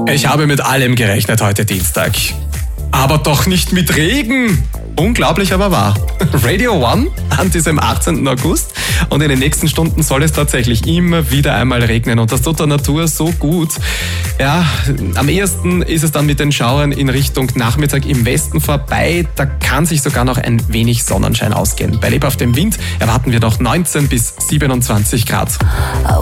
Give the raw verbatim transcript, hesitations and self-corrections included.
Ich habe mit allem gerechnet heute Dienstag. Aber doch nicht mit Regen. Unglaublich, aber wahr. Radio One an diesem achtzehnten August. Und in den nächsten Stunden soll es tatsächlich immer wieder einmal regnen. Und das tut der Natur so gut. Ja, am ehesten ist es dann mit den Schauern in Richtung Nachmittag im Westen vorbei. Da kann sich sogar noch ein wenig Sonnenschein ausgehen. Bei lebhaftem Wind erwarten wir noch neunzehn bis siebenundzwanzig Grad.